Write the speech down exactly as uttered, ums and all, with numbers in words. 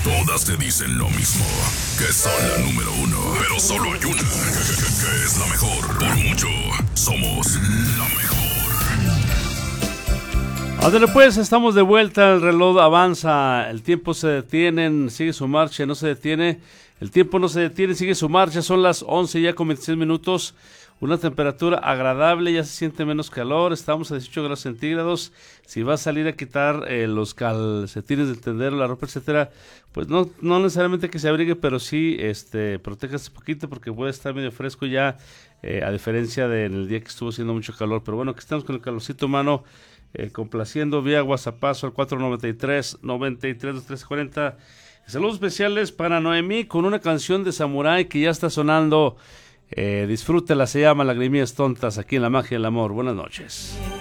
Todas te dicen lo mismo, que son la número uno. Pero solo hay una, que, que- que es la mejor. Por mucho, somos la mejor. Ándale pues, estamos de vuelta, el reloj avanza, el tiempo se detiene, sigue su marcha, no se detiene, el tiempo no se detiene, sigue su marcha, son las once ya con veintiséis minutos, una temperatura agradable, ya se siente menos calor, estamos a dieciocho grados centígrados, si va a salir a quitar eh, los calcetines del tendero, la ropa, etcétera, pues no, no necesariamente que se abrigue, pero sí, este, protéjase un poquito porque puede estar medio fresco ya, eh, a diferencia del día que estuvo haciendo mucho calor, pero bueno, que estamos con el calorcito humano. Eh, complaciendo vía WhatsAppazo al cuatro noventa y tres, noventa y tres, trece cuarenta. Saludos especiales para Noemí con una canción de Samurai que ya está sonando. Eh, disfrútela, se llama Lagrimillas Tontas aquí en La Magia del Amor. Buenas noches.